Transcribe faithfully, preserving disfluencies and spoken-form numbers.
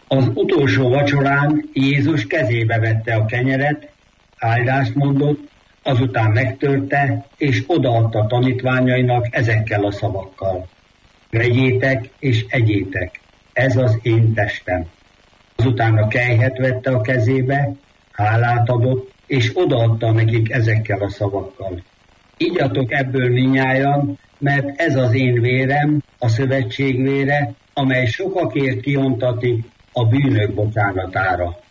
Az utolsó vacsorán Jézus kezébe vette a kenyeret, áldást mondott, azután megtörte, és odaadta tanítványainak ezekkel a szavakkal. Vegyétek és egyétek, ez az én testem. Azután a kelyhet vette a kezébe, hálát adott, és odaadta nekik ezekkel a szavakkal. Igyatok ebből minnyájan, mert ez az én vérem, a szövetség vére, amely sokakért kiontatik a bűnök bocsánatára.